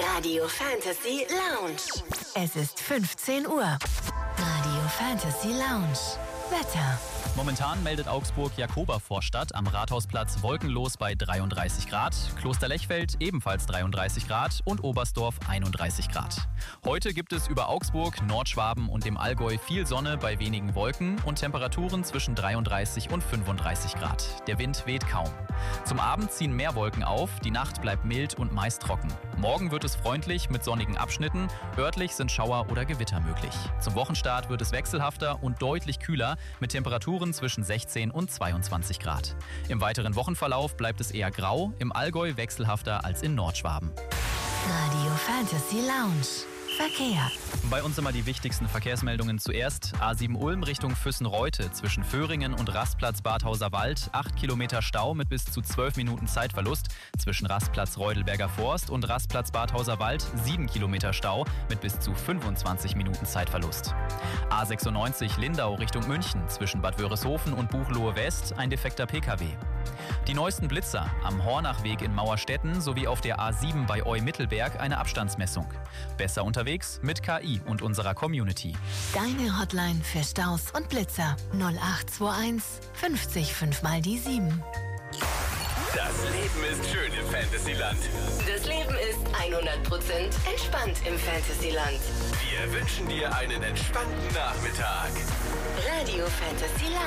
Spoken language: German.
Radio Fantasy Lounge. Es ist 15 Uhr. Radio Fantasy Lounge. Wetter. Momentan meldet Augsburg Jakobervorstadt am Rathausplatz wolkenlos bei 33 Grad, Klosterlechfeld ebenfalls 33 Grad und Oberstdorf 31 Grad. Heute gibt es über Augsburg, Nordschwaben und dem Allgäu viel Sonne bei wenigen Wolken und Temperaturen zwischen 33 und 35 Grad. Der Wind weht kaum. Zum Abend ziehen mehr Wolken auf, die Nacht bleibt mild und meist trocken. Morgen wird es freundlich mit sonnigen Abschnitten, örtlich sind Schauer oder Gewitter möglich. Zum Wochenstart wird es wechselhafter und deutlich kühler mit Temperaturen zwischen 16 und 22 Grad. Im weiteren Wochenverlauf bleibt es eher grau, im Allgäu wechselhafter als in Nordschwaben. Radio Fantasy Lounge. Verkehr. Bei uns immer die wichtigsten Verkehrsmeldungen zuerst. A7 Ulm Richtung Füssen-Reute zwischen Föhringen und Rastplatz Badhauser Wald. 8 Kilometer Stau mit bis zu 12 Minuten Zeitverlust. Zwischen Rastplatz Reudelberger Forst und Rastplatz Badhauser Wald 7 Kilometer Stau mit bis zu 25 Minuten Zeitverlust. A96 Lindau Richtung München zwischen Bad Wörishofen und Buchloe West ein defekter Pkw. Die neuesten Blitzer am Hornachweg in Mauerstetten sowie auf der A7 bei Eu-Mittelberg eine Abstandsmessung. Besser unterwegs mit KI und unserer Community. Deine Hotline für Staus und Blitzer 0821 50 5 mal die 7. Das Leben ist schön im Fantasyland. Das Leben ist 100% entspannt im Fantasyland. Wir wünschen dir einen entspannten Nachmittag. Radio Fantasy Lounge.